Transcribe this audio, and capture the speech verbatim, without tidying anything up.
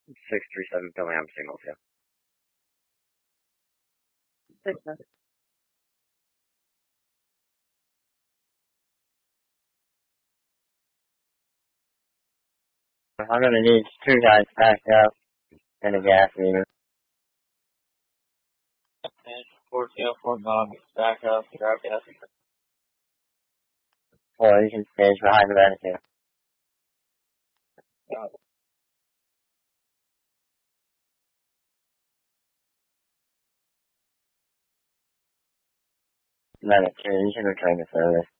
six three seven Philly, I'm single too. Six, man. I'm gonna need two guys back up and a gas meter. Four tail, four dog, back up, grab gas. Or you can stage behind the mannequin. Yeah. Mannequin, you can return the service.